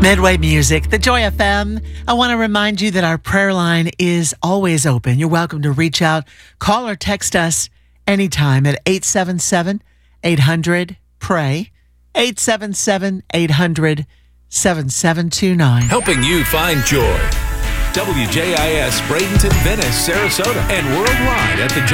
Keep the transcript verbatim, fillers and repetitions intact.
Midway Music, the Joy F M. I want to remind you that our prayer line is always open. You're welcome to reach out, call or text us anytime at eight seven seven, eight hundred, pray, eight seven seven, eight hundred, seven seven two nine. Helping you find joy. W J I S, Bradenton, Venice, Sarasota, and worldwide at the